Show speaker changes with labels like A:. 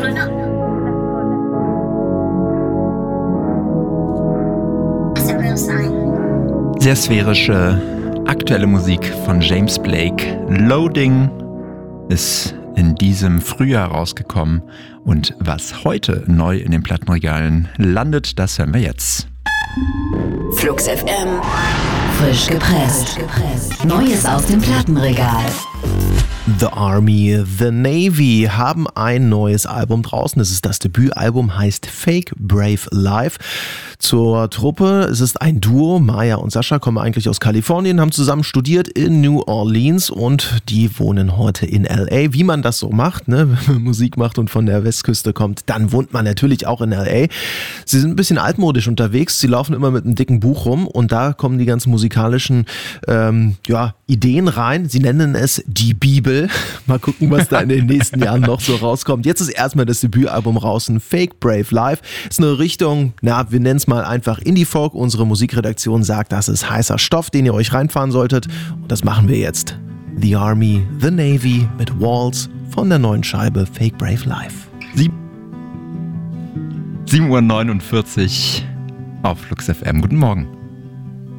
A: Sehr sphärische, aktuelle Musik von James Blake. Loading ist in diesem Frühjahr rausgekommen. Und was heute neu in den Plattenregalen landet, das hören wir jetzt.
B: Flux FM. Frisch gepresst. Neues aus dem Plattenregal.
C: The Army, The Navy haben ein neues Album draußen. Das ist das Debütalbum, heißt Fake Brave Life. Zur Truppe, es ist ein Duo. Maya und Sascha kommen eigentlich aus Kalifornien, haben zusammen studiert in New Orleans und die wohnen heute in L.A. Wie man das so macht, ne? Wenn man Musik macht und von der Westküste kommt, dann wohnt man natürlich auch in L.A. Sie sind ein bisschen altmodisch unterwegs. Sie laufen immer mit einem dicken Buch rum und da kommen die ganzen musikalischen Ideen rein. Sie nennen es die Bibel. Mal gucken, was da in den nächsten Jahren noch so rauskommt. Jetzt ist erstmal das Debütalbum draußen, Fake Brave Life. Ist eine Richtung, wir nennen es mal einfach Indie-Folk. Unsere Musikredaktion sagt, das ist heißer Stoff, den ihr euch reinfahren solltet. Und das machen wir jetzt. The Army, The Navy mit Walls von der neuen Scheibe Fake Brave Life.
A: 7:49 Uhr auf Flux FM. Guten Morgen.